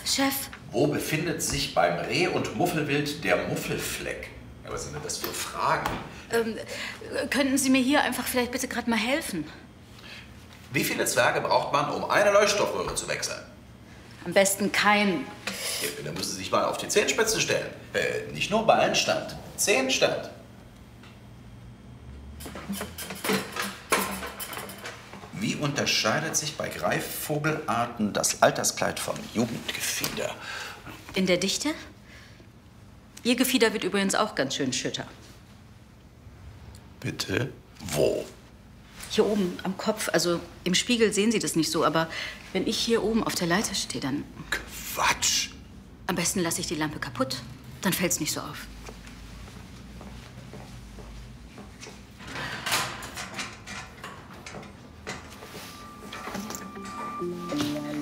Chef. Wo befindet sich beim Reh- und Muffelwild der Muffelfleck? Ja, was sind denn das für Fragen? Könnten Sie mir hier einfach vielleicht bitte gerade mal helfen? Wie viele Zwerge braucht man, um eine Leuchtstoffröhre zu wechseln? Am besten keinen. Ja, dann müssen Sie sich mal auf die Zehenspitzen stellen. Nicht nur Ballenstand, Zehenstand. Wie unterscheidet sich bei Greifvogelarten das Alterskleid vom Jugendgefieder? In der Dichte? Ihr Gefieder wird übrigens auch ganz schön schütter. Bitte? Wo? Hier oben am Kopf, also im Spiegel sehen Sie das nicht so, aber wenn ich hier oben auf der Leiter stehe, dann... Quatsch! Am besten lasse ich die Lampe kaputt, dann fällt's nicht so auf.